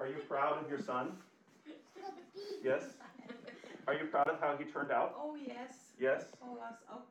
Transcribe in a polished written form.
Are you proud of your son? Yes? Are you proud of how he turned out? Oh, yes. Yes? Oh, yes.